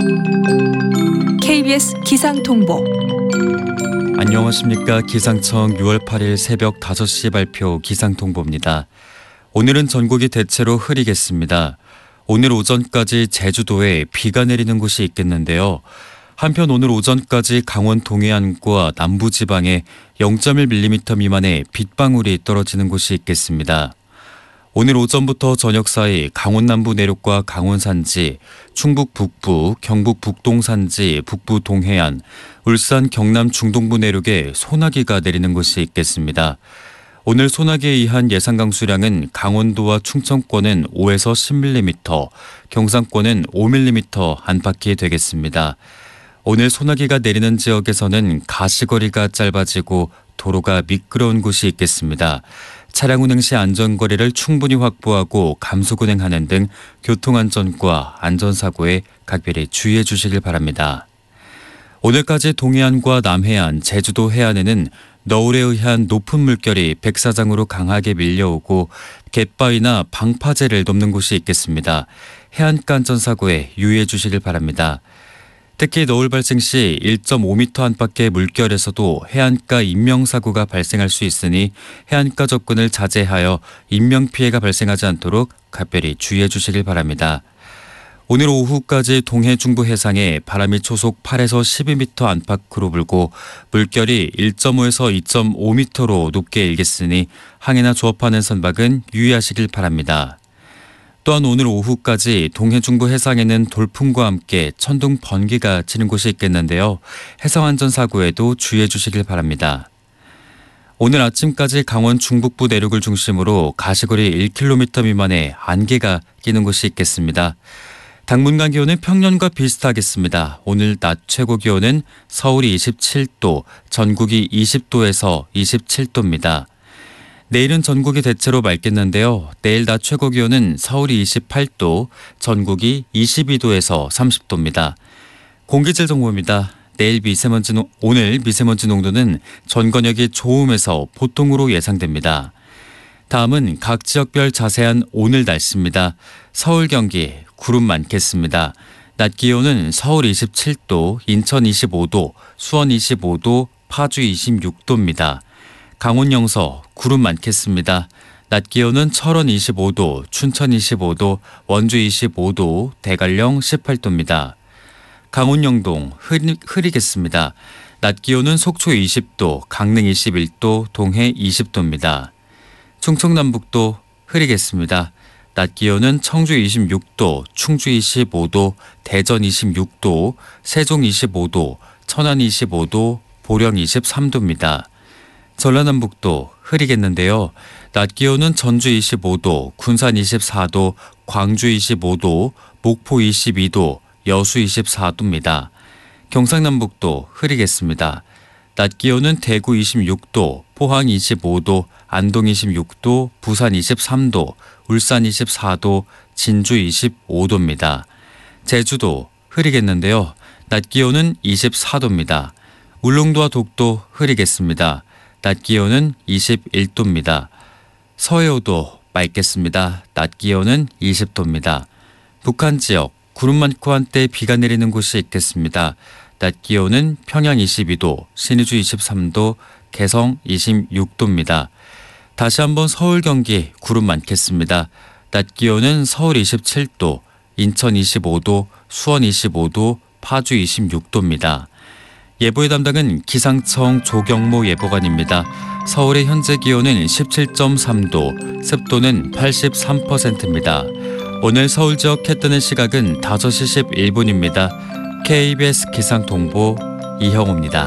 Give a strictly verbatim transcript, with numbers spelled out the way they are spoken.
케이비에스 기상통보. 안녕하십니까. 기상청 유월 팔일 새벽 다섯 시 발표 기상통보입니다. 오늘은 전국이 대체로 흐리겠습니다. 오늘 오전까지 제주도에 비가 내리는 곳이 있겠는데요. 한편 오늘 오전까지 강원 동해안과 남부지방에 영 점 일 밀리미터 미만의 빗방울이 떨어지는 곳이 있겠습니다. 오늘 오전부터 저녁 사이 강원 남부 내륙과 강원 산지, 충북 북부, 경북 북동 산지, 북부 동해안, 울산 경남 중동부 내륙에 소나기가 내리는 곳이 있겠습니다. 오늘 소나기에 의한 예상 강수량은 강원도와 충청권은 오에서 십 밀리미터, 경상권은 오 밀리미터 안팎이 되겠습니다. 오늘 소나기가 내리는 지역에서는 가시거리가 짧아지고 도로가 미끄러운 곳이 있겠습니다. 차량 운행 시 안전거리를 충분히 확보하고 감속 운행하는 등 교통안전과 안전사고에 각별히 주의해 주시길 바랍니다. 오늘까지 동해안과 남해안, 제주도 해안에는 너울에 의한 높은 물결이 백사장으로 강하게 밀려오고 갯바위나 방파제를 넘는 곳이 있겠습니다. 해안가 안전사고에 유의해 주시길 바랍니다. 특히 너울 발생 시 일 점 오 미터 안팎의 물결에서도 해안가 인명사고가 발생할 수 있으니 해안가 접근을 자제하여 인명피해가 발생하지 않도록 각별히 주의해 주시길 바랍니다. 오늘 오후까지 동해 중부 해상에 바람이 초속 팔에서 십이 미터 안팎으로 불고 물결이 일 점 오에서 이 점 오 미터로 높게 일겠으니 항해나 조업하는 선박은 유의하시길 바랍니다. 또한 오늘 오후까지 동해 중부 해상에는 돌풍과 함께 천둥 번개가 치는 곳이 있겠는데요. 해상안전사고에도 주의해 주시길 바랍니다. 오늘 아침까지 강원 중북부 내륙을 중심으로 가시거리 일 킬로미터 미만의 안개가 끼는 곳이 있겠습니다. 당분간 기온은 평년과 비슷하겠습니다. 오늘 낮 최고 기온은 서울이 이십칠 도, 전국이 이십 도에서 이십칠 도입니다. 내일은 전국이 대체로 맑겠는데요. 내일 낮 최고 기온은 서울이 이십팔 도, 전국이 이십이 도에서 삼십 도입니다. 공기질 정보입니다. 내일 미세먼지, 오늘 미세먼지 농도는 전 권역이 좋음에서 보통으로 예상됩니다. 다음은 각 지역별 자세한 오늘 날씨입니다. 서울, 경기 구름 많겠습니다. 낮 기온은 서울 이십칠 도, 인천 이십오 도, 수원 이십오 도, 파주 이십육 도입니다. 강원 영서 구름 많겠습니다. 낮 기온은 철원 이십오 도, 춘천 이십오 도, 원주 이십오 도, 대관령 십팔 도입니다. 강원 영동 흐리, 흐리겠습니다. 낮 기온은 속초 이십 도, 강릉 이십일 도, 동해 이십 도입니다. 충청남북도 흐리겠습니다. 낮 기온은 청주 이십육 도, 충주 이십오 도, 대전 이십육 도, 세종 이십오 도, 천안 이십오 도, 보령 이십삼 도입니다. 전라남북도 흐리겠는데요. 낮 기온은 전주 이십오 도, 군산 이십사 도, 광주 이십오 도, 목포 이십이 도, 여수 이십사 도입니다. 경상남북도 흐리겠습니다. 낮 기온은 대구 이십육 도, 포항 이십오 도, 안동 이십육 도, 부산 이십삼 도, 울산 이십사 도, 진주 이십오 도입니다. 제주도 흐리겠는데요. 낮 기온은 이십사 도입니다. 울릉도와 독도 흐리겠습니다. 낮 기온은 이십일 도입니다. 서해오도 맑겠습니다. 낮 기온은 이십 도입니다. 북한 지역 구름 많고 한때 비가 내리는 곳이 있겠습니다. 낮 기온은 평양 이십이 도, 신의주 이십삼 도, 개성 이십육 도입니다. 다시 한번 서울, 경기 구름 많겠습니다. 낮 기온은 서울 이십칠 도, 인천 이십오 도, 수원 이십오 도, 파주 이십육 도입니다. 예보의 담당은 기상청 조경모 예보관입니다. 서울의 현재 기온은 십칠 점 삼 도, 습도는 팔십삼 퍼센트입니다. 오늘 서울 지역 해 뜨는 시각은 다섯 시 십일 분입니다. 케이비에스 기상통보 이형우입니다.